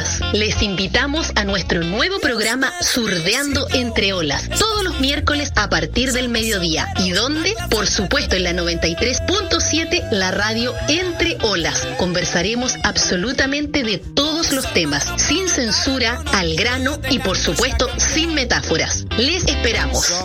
olas. Les invitamos a nuestro nuevo programa Surdeando entre Olas, todos los miércoles a partir del mediodía. ¿Y dónde? Por supuesto en la 93.7, la radio Entre Olas. Conversaremos absolutamente de todos los temas, sin censura, al grano y por supuesto sin metáforas. Les esperamos.